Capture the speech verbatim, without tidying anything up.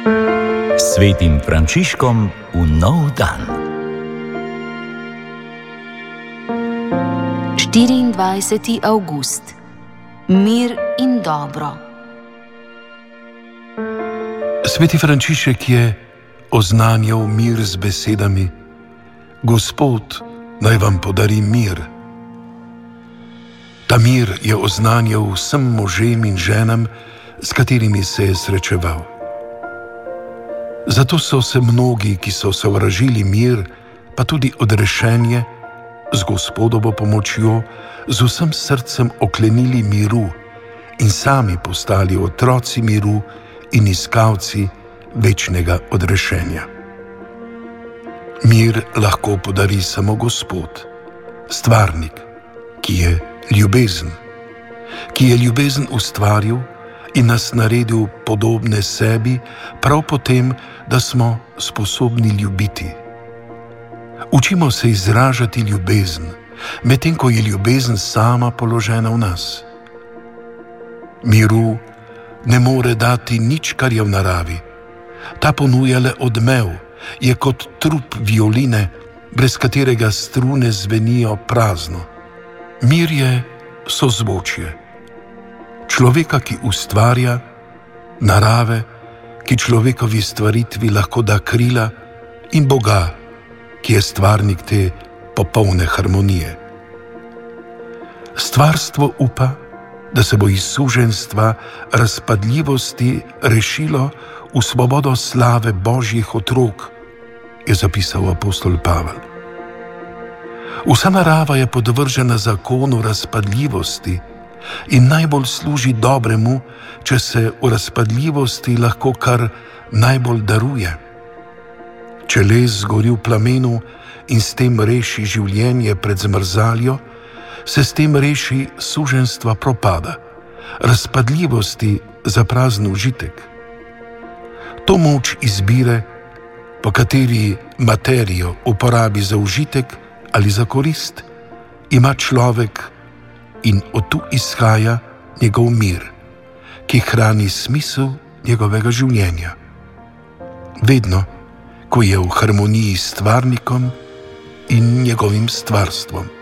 Svetim Frančiškom v nov dan. štiriindvajseti avgust. Mir in dobro. Sveti Frančišek je oznanjal mir z besedami: Gospod naj vam podari mir. Ta mir je oznanjal vsem možem in ženam, s katerimi se je srečeval. Zato so se mnogi, ki so sovražili mir, pa tudi odrešenje, z Gospodovo pomočjo z vsem srcem oklenili miru in sami postali otroci miru in iskalci večnega odrešenja. Mir lahko podari samo Gospod, stvarnik, ki je ljubezen, ki je ljubezen ustvaril in nas naredil podobne sebi, prav potem, da smo sposobni ljubiti. Učimo se izražati ljubezen, medtem ko je ljubezen sama položena v nas. Miru ne more dati nič, kar je v naravi. Ta ponuja le odmev, je kot trup violine, brez katerega strune zvenijo prazno. Mir je sozvočje. Človeka, ki ustvarja, narave, ki človekovi stvaritvi lahko da krila, in Boga, ki je stvarnik te popolne harmonije. Stvarstvo upa, da se bo iz suženjstva razpadljivosti rešilo v svobodo slave Božjih otrok, je zapisal apostol Pavel. Vsa narava je podvržena zakonu razpadljivosti in najbolj služi dobremu, če se v razpadljivosti lahko kar najbolj daruje. Če les zgori v plamenu in s tem reši življenje pred zmrzaljo, se s tem reši suženjstva propada, razpadljivosti za prazen užitek. To moč izbire, po kateri materijo uporabi za užitek ali za korist, ima človek in od tu izhaja njegov mir, ki hrani smisel njegovega življenja. Vedno, ko je v harmoniji s stvarnikom in njegovim stvarstvom.